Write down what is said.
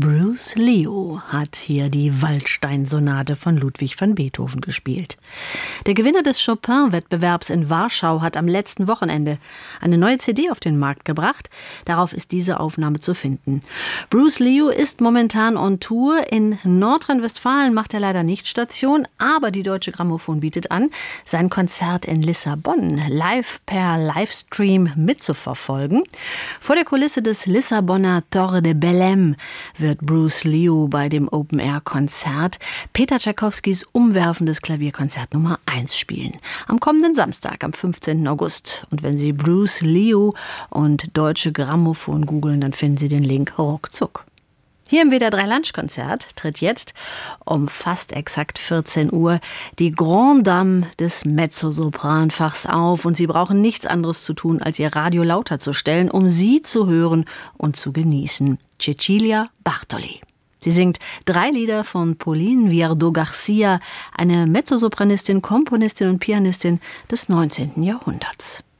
Bruce Leo hat hier die Waldstein-Sonate von Ludwig van Beethoven gespielt. Der Gewinner des Chopin-Wettbewerbs in Warschau hat am letzten Wochenende eine neue CD auf den Markt gebracht. Darauf ist diese Aufnahme zu finden. Bruce Leo ist momentan on Tour. In Nordrhein-Westfalen macht er leider nicht Station, aber die Deutsche Grammophon bietet an, sein Konzert in Lissabon live per Livestream mitzuverfolgen. Vor der Kulisse des Lissabonner Torre de Belém wird Bruce Leo bei dem Open-Air-Konzert Peter Tschaikowskis umwerfendes Klavierkonzert Nummer 1 spielen. Am kommenden Samstag, am 15. August. Und wenn Sie Bruce Leo und Deutsche Grammophon googeln, dann finden Sie den Link ruckzuck. Hier im WDR 3 Lunchkonzert tritt jetzt um fast exakt 14 Uhr die Grande Dame des Mezzosopranfachs auf und Sie brauchen nichts anderes zu tun, als Ihr Radio lauter zu stellen, um sie zu hören und zu genießen. Cecilia Bartoli. Sie singt 3 Lieder von Pauline Viardot-Garcia, eine Mezzosopranistin, Komponistin und Pianistin des 19. Jahrhunderts.